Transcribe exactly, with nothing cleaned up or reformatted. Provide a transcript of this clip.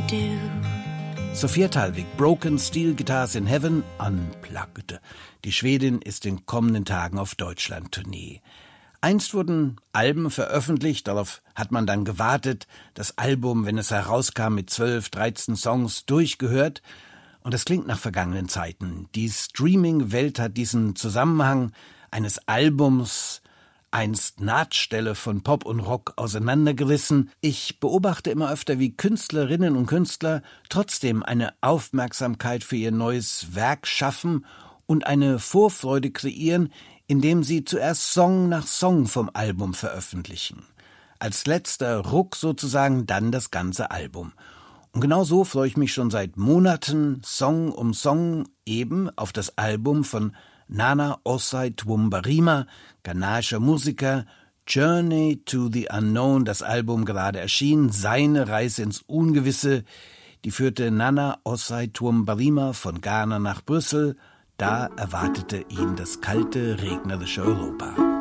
do. Sophia Talvik, Broken Steel Guitars in Heaven, Unplugged. Die Schwedin ist in kommenden Tagen auf Deutschland-Tournee. Einst wurden Alben veröffentlicht, darauf hat man dann gewartet, das Album, wenn es herauskam, mit zwölf, dreizehn Songs durchgehört. Und das klingt nach vergangenen Zeiten. Die Streaming-Welt hat diesen Zusammenhang eines Albums einst Nahtstelle von Pop und Rock auseinandergerissen. Ich beobachte immer öfter, wie Künstlerinnen und Künstler trotzdem eine Aufmerksamkeit für ihr neues Werk schaffen und eine Vorfreude kreieren, indem sie zuerst Song nach Song vom Album veröffentlichen. Als letzter Ruck sozusagen dann das ganze Album. Und genau so freue ich mich schon seit Monaten, Song um Song, eben auf das Album von Nana Osei Twumbarima, ghanaischer Musiker, Journey to the Unknown, das Album gerade erschienen, seine Reise ins Ungewisse, die führte Nana Osei Twumbarima von Ghana nach Brüssel, da erwartete ihn das kalte, regnerische Europa.